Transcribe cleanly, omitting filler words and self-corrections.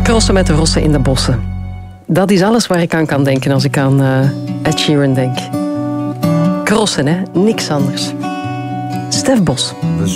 Crossen met de rossen in de bossen. Dat is alles waar ik aan kan denken als ik aan Ed Sheeran denk. Crossen, hè? Niks anders. Stef Bos.